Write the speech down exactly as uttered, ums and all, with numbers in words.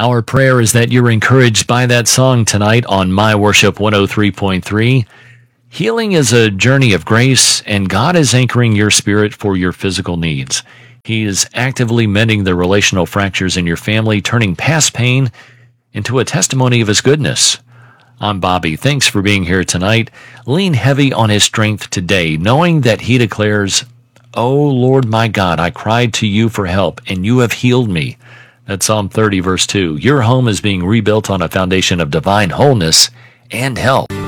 Our prayer is that you're encouraged by that song tonight on My Worship one oh three point three. Healing is a journey of grace, and God is anchoring your spirit for your physical needs. He is actively mending the relational fractures in your family, turning past pain into a testimony of His goodness. I'm Bobby. Thanks for being here tonight. Lean heavy on His strength today, knowing that He declares, "O Lord my God, I cried to you for help, and you have healed me." That's Psalm thirty, verse two. Your home is being rebuilt on a foundation of divine wholeness and health.